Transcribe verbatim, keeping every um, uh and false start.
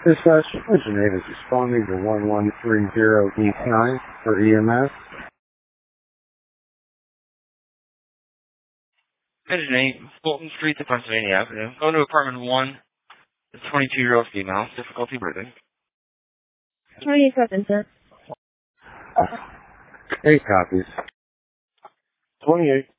Dispatch, Engine eight is responding to one one three zero East nine for E M S. Engine eight, Fulton Street to Pennsylvania Avenue. Going to apartment one. The twenty-two-year-old female. Difficulty breathing. twenty-eight seconds, sir. Eight copies. twenty-eight.